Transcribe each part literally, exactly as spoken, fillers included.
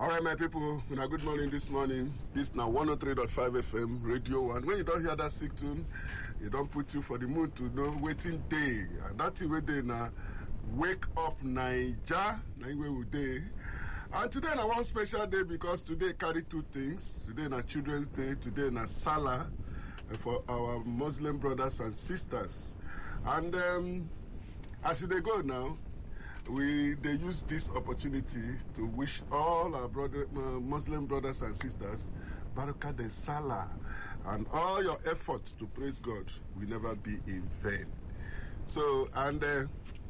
right, my people, una good morning this morning. This now one oh three point five F M, Radio one. When you don't hear that sick tune, you don't put you for the mood to know waiting day. And that is where they now wake up Naija, where we day. And today na one special day because today carry two things. Today na Children's Day, today na Salah for our Muslim brothers and sisters. And um, as they go now, we they use this opportunity to wish all our brother, uh, Muslim brothers and sisters Barakah de Salah, and all your efforts to praise God will never be in vain. So, and uh,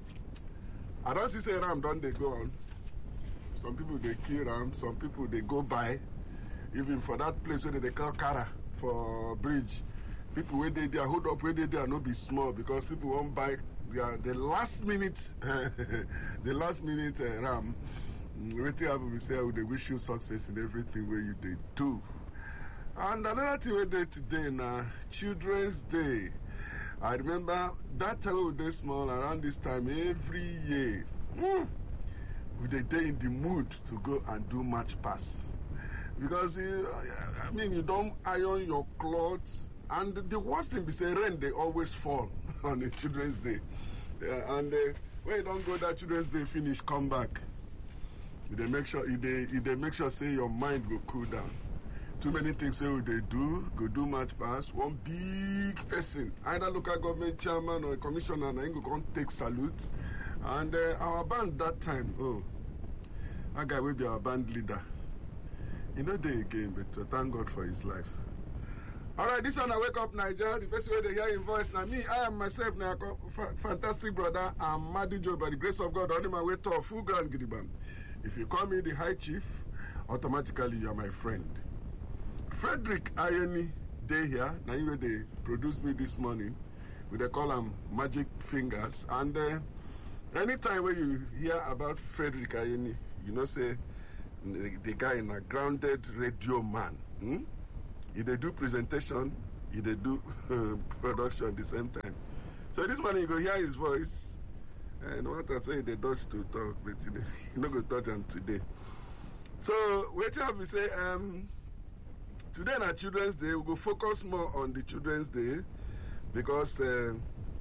I don't see say Ram don't they go on. Some people they kill Ram, some people they go by, even for that place where they call Kara for bridge. People where they there hold up where they there not be small because people won't buy. Yeah, the last minute, the last minute uh, Ram, waiting up we say they wish you success in everything where you they do. And another thing we did today now, Children's Day. I remember that time we were small around this time every year. Mm, we they day in the mood to go and do match pass because uh, I mean you don't iron your clothes. And the worst thing is say rain they always fall on the Children's Day. Yeah, and uh, when you don't go that Children's Day finish, come back. They make sure they they make sure say your mind will cool down. Too many things say what they do, go do match pass. One big person, either local government chairman or a commissioner, and go come take salute. And uh, our band that time, oh, that guy will be our band leader. You know they again, but uh, thank God for his life. All right, this one I wake up Nigeria. The best way they hear your voice now. Me, I am myself now, fantastic brother. I'm Madi Joe. By the grace of God, on my way to a full grand Gidiban. If you call me the High Chief, automatically you are my friend. Frederick Ayeni, they here. Now you they produced me this morning. We they call him Magic Fingers. And uh, anytime when you hear about Frederick Ayeni, you know say the, the guy in a grounded radio man. Hmm? If they do presentation, if they do uh, production at the same time. So this morning you go hear his voice. And what I say, they dodge to talk, but you know go touch him today. So wait till we say, um, today on Children's Day, we go focus more on the Children's Day because uh,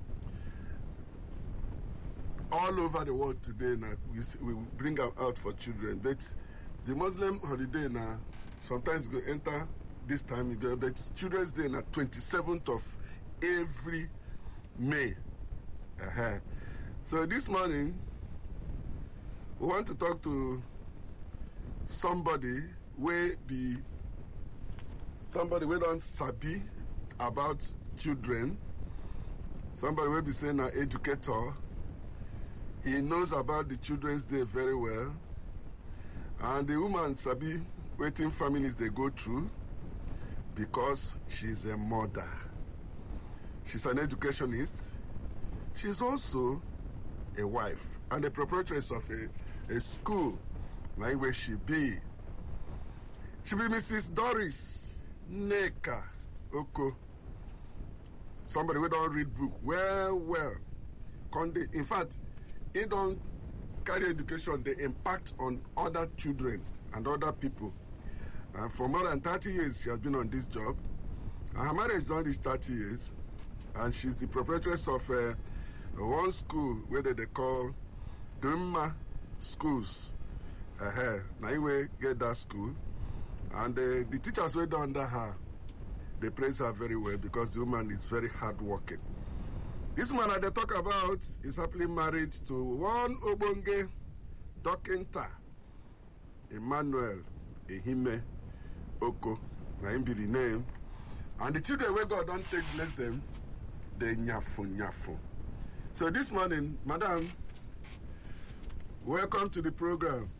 all over the world today now we, we bring them out for children. But the Muslim holiday now sometimes go enter. This time you go, but Children's Day na twenty-seventh of every May. Uh-huh. So this morning, we want to talk to somebody where be somebody we don't sabi about children. Somebody will be saying an educator. He knows about the Children's Day very well, and the woman sabi waiting families they go through. Because she's a mother. She's an educationist. She's also a wife and a proprietress of a, a school, like where she be. She be Missus Doris Neka Oko. Somebody who don't read book well, well. In fact, he don't carry education, they impact on other children and other people. Uh, for more than thirty years, she has been on this job. Uh, her marriage done this thirty years, and she's the proprietress of uh, one school where they, they call Dumma Schools. Uh, now you get that school, and uh, the teachers were done under her. They praise her very well because the woman is very hardworking. This woman that they talk about is happily married to one Obonge Dokinta, Emmanuel Ehime Oko, na him be the name. And the children where God don't take bless them, they nyafu nyafu. So this morning, madam, welcome to the program.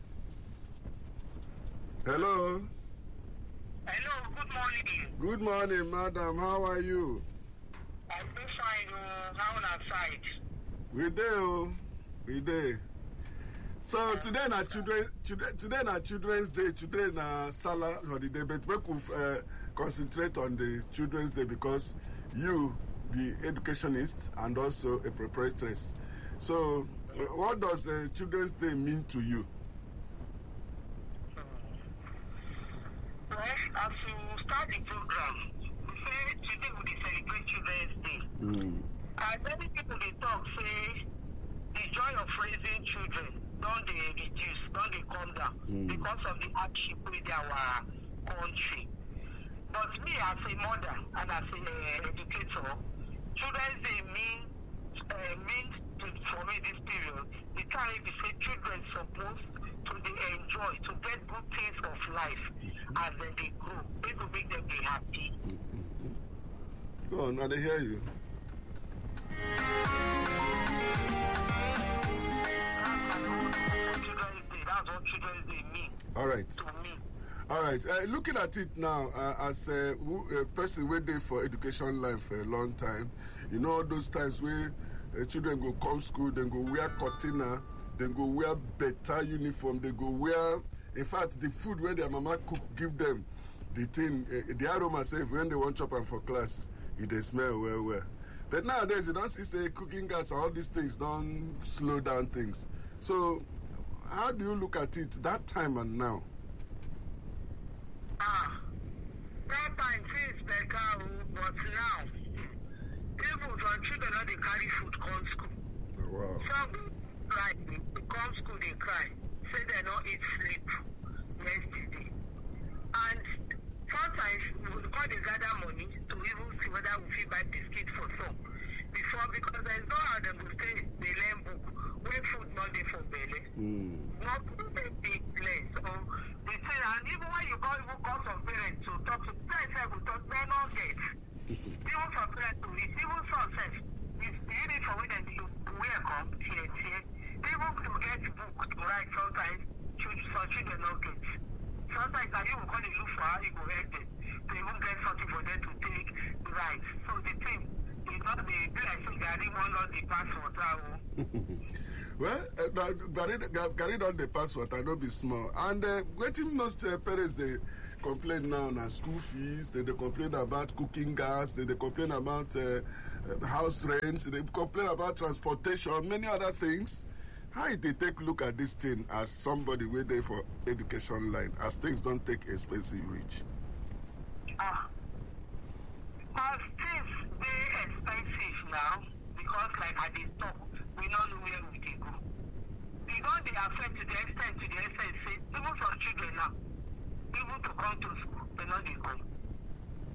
Hello. Hello, good morning. Good morning, madam. How are you? I'm so fine. Uh, how on outside? We there, we there. So today na children, children today na Children's Day, today na Salah holiday, but we could uh, concentrate on the Children's Day because you, the educationist, and also a proprietress. So, uh, what does uh, Children's Day mean to you? as you start the program, we say today we celebrate Children's Day. Mm. And many people they talk say the joy of raising children don't they reduce, don't they come down Mm. because of the hardship with our country. But me as a mother and as an uh, educator, Children's Day mean uh, means to, for me this period. The time we say children supposed to they enjoy, to get good things of life as then they grow. It will make them be happy. Go on, I hear you. That's what Children's Day mean. All right. To me. All right. Uh, looking at it now, uh, as a, a person who there for education line for a long time, you know all those times where uh, children go come school, then go wear cortina, then go wear better uniform, they go wear, in fact, the food where their mama cook give them, the thing, uh, the aroma safe when they want chop am for class, it they smell well, well. But nowadays, you don't see say cooking gas and all these things don't slow down things. So, how do you look at it that time and now? Ah, that time things better, but now, even some children not they carry food come school. Oh, wow. Some cry, come school they cry, say they don't eat sleep yesterday. And sometimes we call they gather money to even see whether we feel buy biscuit for some. Before, because there's no how they will stay, they learn book, when food not there for belly. Mm. Not a big place. So, they say, and even when you go, even call some parents to talk to parents, I will talk, they not get. Even some parents to read, even some says, it's the unit for when they will come, here, here. Even to get book to write sometimes, some children not get. Sometimes I even call the look for how you go help them. They even get something for them to take right. So the thing is not the like so they want not the password. Well, uh, carry down the password, I don't be small. And uh, waiting most uh, parents, they complain now on school fees, they, they complain about cooking gas, they, they complain about uh, uh, house rent, they complain about transportation, many other things. How did they take a look at this thing as somebody way there for education line, as things don't take expensive reach? Ah, as things they expensive now, because like I did talk, we don't know where we can go. We don't they affect to the extent to the extent say even for children now, even to come to school, they not they come.